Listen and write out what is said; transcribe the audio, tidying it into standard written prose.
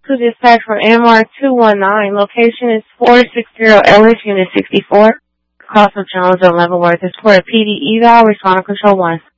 to dispatch for MR 219. Location is 460 Ellis, Unit 64. Call from Jones on Leavenworth is for a PD eval. Respond to Control 1.